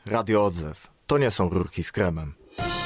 Radio Odzew. To nie są rurki z kremem.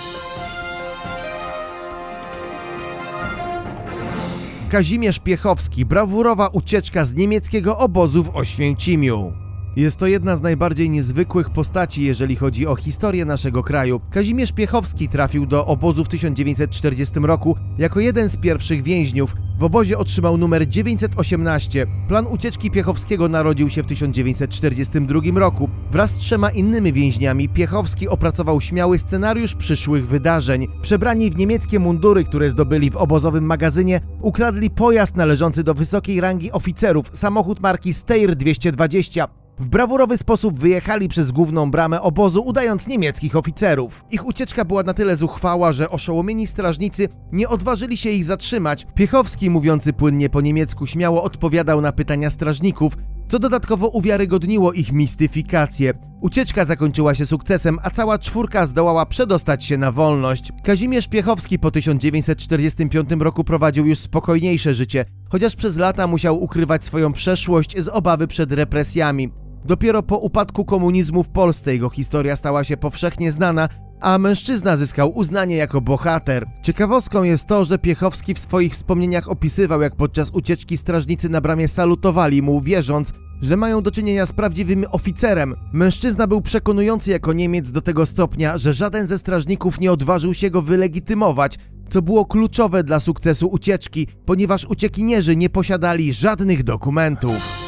Kazimierz Piechowski, brawurowa ucieczka z niemieckiego obozu w Oświęcimiu. Jest to jedna z najbardziej niezwykłych postaci, jeżeli chodzi o historię naszego kraju. Kazimierz Piechowski trafił do obozu w 1940 roku jako jeden z pierwszych więźniów. W obozie otrzymał numer 918. Plan ucieczki Piechowskiego narodził się w 1942 roku. Wraz z 3 innymi więźniami Piechowski opracował śmiały scenariusz przyszłych wydarzeń. Przebrani w niemieckie mundury, które zdobyli w obozowym magazynie, ukradli pojazd należący do wysokiej rangi oficerów, samochód marki Steyr 220. W brawurowy sposób wyjechali przez główną bramę obozu, udając niemieckich oficerów. Ich ucieczka była na tyle zuchwała, że oszołomieni strażnicy nie odważyli się ich zatrzymać. Piechowski, mówiący płynnie po niemiecku, śmiało odpowiadał na pytania strażników, co dodatkowo uwiarygodniło ich mistyfikację. Ucieczka zakończyła się sukcesem, a cała czwórka zdołała przedostać się na wolność. Kazimierz Piechowski po 1945 roku prowadził już spokojniejsze życie, chociaż przez lata musiał ukrywać swoją przeszłość z obawy przed represjami. Dopiero po upadku komunizmu w Polsce jego historia stała się powszechnie znana, a mężczyzna zyskał uznanie jako bohater. Ciekawostką jest to, że Piechowski w swoich wspomnieniach opisywał, jak podczas ucieczki strażnicy na bramie salutowali mu, wierząc, że mają do czynienia z prawdziwym oficerem. Mężczyzna był przekonujący jako Niemiec do tego stopnia, że żaden ze strażników nie odważył się go wylegitymować, co było kluczowe dla sukcesu ucieczki, ponieważ uciekinierzy nie posiadali żadnych dokumentów.